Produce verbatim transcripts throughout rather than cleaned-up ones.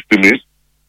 τιμής.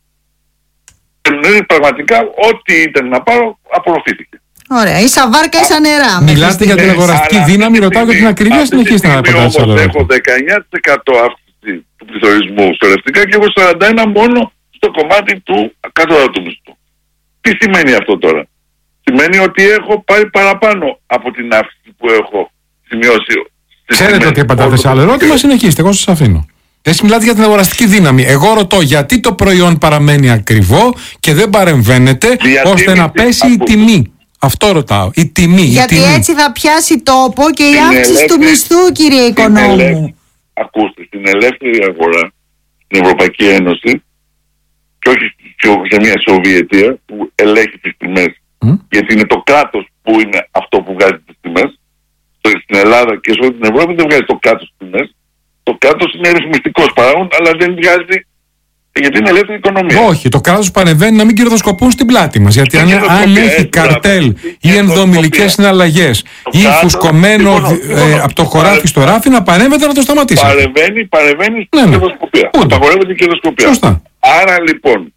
Δηλαδή πραγματικά ό,τι ήταν να πάρω απορροφήθηκε. Ωραία, ίσα βάρκα, ίσα νερά. Μιλάτε για την αγοραστική δύναμη, ρωτάω για την ακρίβεια, συνεχίστε να απαντάτε σε άλλο ερώτημα. Έχω δεκαεννιά τοις εκατό αύξηση του πληθωρισμού σωρευτικά και έχω σαράντα ένα τοις εκατό μόνο στο κομμάτι του κατώτατου μισθού. Τι σημαίνει αυτό τώρα? Σημαίνει ότι έχω πάρει παραπάνω από την αύξηση που έχω σημειώσει. Ξέρετε ότι απαντάτε σε άλλο ερώτημα, συνεχίστε, εγώ σας αφήνω. Εσείς μιλάτε για την αγοραστική δύναμη. Εγώ ρωτώ γιατί το προϊόν παραμένει ακριβό και δεν παρεμβαίνετε ώστε να πέσει η τιμή. Αυτό ρωτάω. Η τιμή. Γιατί η τιμή. έτσι θα πιάσει τόπο και η αύξηση του μισθού, κύριε Οικονόμου. Ακούστε, στην ελεύθερη αγορά, στην Ευρωπαϊκή Ένωση, και όχι σε μια Σοβιετία που ελέγχει τις τιμές, mm. γιατί είναι το κράτος που είναι αυτό που βγάζει τις τιμές. Στην Ελλάδα και σε όλη την Ευρώπη δεν βγάζει το κράτος τις τιμές. Το κράτος είναι ρυθμιστικός παράγον, αλλά δεν βγάζει, γιατί είναι ελεύθερη οικονομία. Όχι, το κράτος παρεμβαίνει να μην κερδοσκοπούν στην πλάτη μας. Γιατί αν, αν έχει καρτέλ ή ενδομιλικές συναλλαγές ή φουσκωμένο ε, από το χωράφι στο ράφι, να παρέμβεται να το σταματήσει. Παρεμβαίνει, παρεμβαίνει στην ναι, κερδοσκοπία. Απαγορεύεται η κερδοσκοπία. Σωστά. Άρα λοιπόν,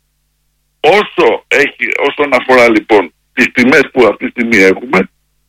όσο έχει, όσον αφορά λοιπόν τις τιμές που αυτή τη στιγμή έχουμε,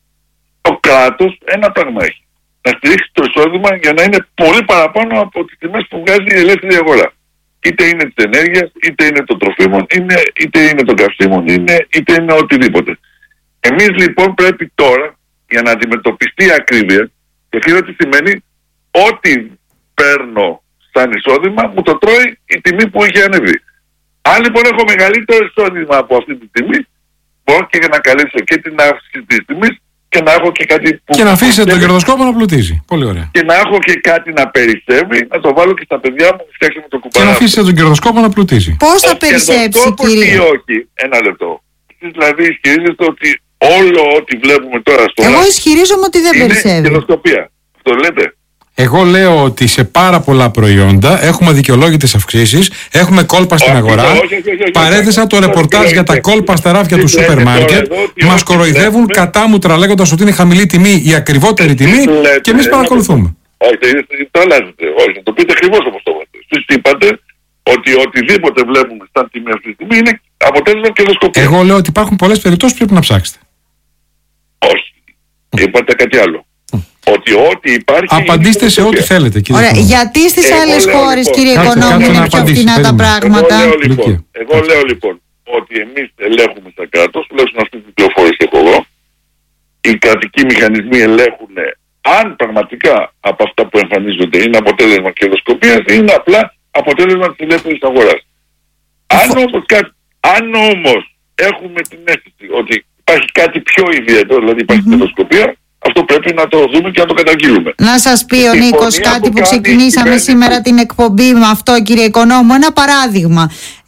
το κράτος ένα πράγμα έχει. Να στηρίξει το εισόδημα για να είναι πολύ παραπάνω από τις τιμές που βγάζει η ελεύθερη αγορά. Είτε είναι της ενέργειας, είτε είναι των τροφίμων, είναι, είτε είναι των καυσίμων, είναι, είτε είναι οτιδήποτε. Εμείς λοιπόν πρέπει τώρα, για να αντιμετωπιστεί η ακρίβεια, και αυτό τι σημαίνει, ό,τι παίρνω σαν εισόδημα μου το τρώει η τιμή που είχε ανέβει. Αν λοιπόν έχω μεγαλύτερο εισόδημα από αυτή τη τιμή, μπορώ και να καλύψω και την αύξηση της τιμής και να έχω και κάτι που... Και να αφήσετε τον κερδοσκόπο να πλουτίζει. Πολύ ωραία. Και να έχω και κάτι να περισσεύει, να το βάλω και στα παιδιά μου, φτιάξουμε το κουμπάρα. Και να αφήσετε τον κερδοσκόπο να πλουτίζει. Πώς θα περισσέψει, κύριε? Ή όχι, ένα λεπτό. Εσείς δηλαδή ισχυρίζεστε ότι όλο ό,τι βλέπουμε τώρα στο... Εγώ ισχυρίζομαι ότι δεν περισσεύει. Είναι κερδοσκοπία. Αυτό λέτε? Εγώ λέω ότι σε πάρα πολλά προϊόντα έχουμε δικαιολόγητες αυξήσεις, έχουμε κόλπα στην αγορά. Παρέθεσα το ρεπορτάζ για τα κόλπα στα ράφια του σούπερ μάρκετ. Μας κοροϊδεύουν κατάμουτρα λέγοντας ότι είναι χαμηλή τιμή, η ακριβότερη τιμή, και εμείς παρακολουθούμε. Όχι, το αλλάζετε. Όχι, το πείτε ακριβώς όπως το είπατε. Εσείς είπατε ότι οτιδήποτε βλέπουμε σαν τιμή αυτή τη στιγμή είναι αποτέλεσμα κερδοσκοπία. Εγώ λέω ότι υπάρχουν πολλές περιπτώσεις που πρέπει να ψάξετε. Όχι. Είπατε κάτι άλλο. Ότι ό,τι υπάρχει. Απαντήστε σε ό,τι θέλετε, κύριε. Ωραία. Γιατί στις άλλες χώρες, κύριε Οικονόμου, είναι πιο φθηνά τα πράγματα? Εγώ λέω, λοιπόν, εγώ λέω λοιπόν ότι εμείς ελέγχουμε στα κράτος, τουλάχιστον αυτή την πληροφόρηση έχω εγώ. Οι κρατικοί μηχανισμοί ελέγχουν αν πραγματικά από αυτά που εμφανίζονται είναι αποτέλεσμα κερδοσκοπίας ή είναι απλά αποτέλεσμα της ελεύθερης αγοράς. Αν όμως, αν όμως έχουμε την αίσθηση ότι υπάρχει κάτι πιο ιδιαίτερο, δηλαδή υπάρχει κερδοσκοπία, αυτό πρέπει να το δούμε και να το καταγγείλουμε. Να σας πει ο Νίκος κάτι που ξεκινήσαμε σήμερα την εκπομπή με αυτό, κύριε Οικονόμου. Ένα παράδειγμα.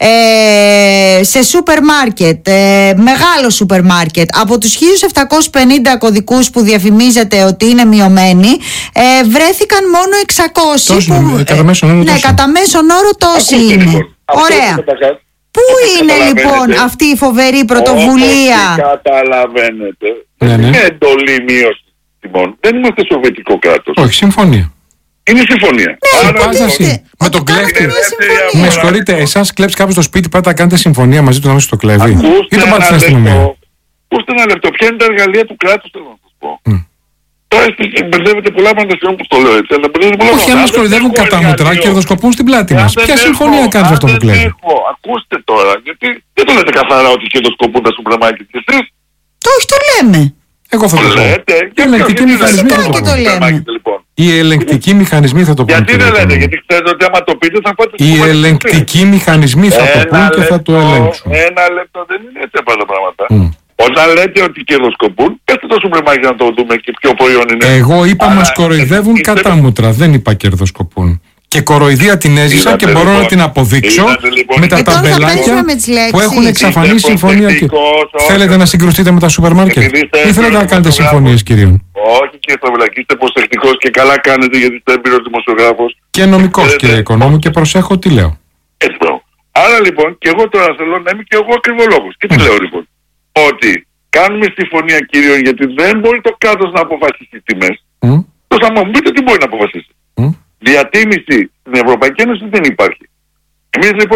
Ε, σε σούπερ μάρκετ, ε, μεγάλο σούπερ μάρκετ, από τους χίλια επτακόσιους πενήντα κωδικούς που διαφημίζεται ότι είναι μειωμένοι, ε, βρέθηκαν μόνο εξακόσιοι. Τόσο, που, ε, κατά μέσον όρο, ναι, τόσο. κατά μέσον όρο τόσοι είναι. Λοιπόν, ωραία. Πού είναι λοιπόν αυτή η φοβερή πρωτοβουλία? Όπως καταλαβαίνετε, ναι, ναι. είναι εντολή μείωση τιμών. Δεν είμαστε σοβιετικό κράτος. Όχι, συμφωνία. Είναι συμφωνία. Ναι, άρα, λοιπόν, με τον κλέφτη. Με Με συγχωρείτε, εσάς κλέψει κάποιος στο σπίτι, πάτε να κάνετε συμφωνία μαζί του να μην σου το κλέβει? Ή το πάτε στην αστυνομία? Ακούστε ένα λεπτό. Ποια είναι τα εργαλεία του κράτους, θέλω να σας πω. Mm. Τώρα εσείς μπερδεύετε πολλά πράγματα, συγγνώμη που το λέω έτσι. Όχι, αν μας κοροϊδεύουν κατά μουτρά και κερδοσκοπούν στην πλάτη μας. Ποια συμφωνία κάνεις αυτό που κλέβει? Ακούστε τώρα, γιατί δεν το λέτε καθαρά ότι κερδοσκοπούν τα σούπερ μάρκετ και εσείς. Το όχι, το λέμε. Εγώ θα το πω. Οι ελεγκτικοί μηχανισμοί θα το πω. Οι ελεγκτικοί μηχανισμοί θα το πούν. Γιατί δεν λέτε, γιατί ξέρετε ότι άμα το πείτε θα πάτε. Οι ελεγκτικοί μηχανισμοί θα το πούν και θα το ελέγξουν. Ένα λεπτό, δεν είναι έτσι αυτά τα πράγματα. Όταν λέτε ότι κερδοσκοπούν, πέστε το σούπερ μάρκετ να το δούμε και ποιο προϊόν είναι. Εγώ είπα μας κοροϊδεύουν κατάμουτρα, δεν είπα κερδοσκοπούν. Και κοροϊδία την έζησα είδατε, και μπορώ λοιπόν, να την αποδείξω λοιπόν, με τα ταμπελάκια που έχουν εξαφανίσει συμφωνία. Και... Θέλετε να συγκρουστείτε με τα σούπερ μάρκετ ή θέλετε να κάνετε συμφωνίες κυρίων? Όχι κύριε Σταυλακή, είστε προσεκτικός και καλά κάνετε γιατί είστε έμπειρος δημοσιογράφος. Και νομικός κύριε Οικονόμου και προσέχω τι λέω. Έτσι μπράβο. Άρα λοιπόν και εγώ τώρα θέλω να είμαι και εγώ ακριβολόγος. Και τι λέω λοιπόν? Ότι κάνουμε συμφωνία κυρίων γιατί δεν μπορεί το κράτος να αποφασίσει τις τιμές. Τόσο να μου πείτε τι μπορεί να αποφασίσει. Διατίμηση στην Ευρωπαϊκή Ένωση δεν υπάρχει. Εμείς λοιπόν